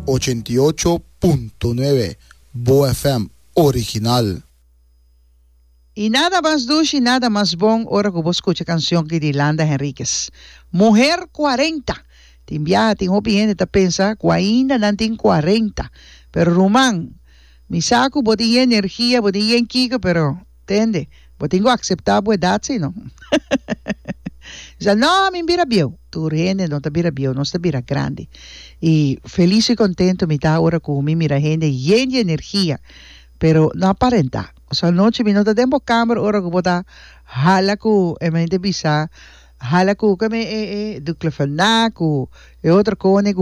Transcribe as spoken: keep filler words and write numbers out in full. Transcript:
ochenta y ocho punto nueve Bo F M original. Y nada más dulce y nada más bon, ahora que vos escucha canción que de Landa Henríquez. Mujer cuarenta. Te envía, te opinión, te pensa, cuarenta, no tiene cuarenta. Pero Román, mi saco, botella energía, botella en kiko, pero, ¿entiende? Pues tengo que aceptar la edad, ¿sí, no? O sea, no, me mira bien. Tu gente no te mira bien, no te mira grande. Y feliz y contento me está ahora con mi mira gente llena de energía, pero no aparenta. O sea, noche mi no te tengo cámara, ahora que botar, jala con, en mente bisa, jala con, que me, eh, eh, duclefanaco, e otra cosa,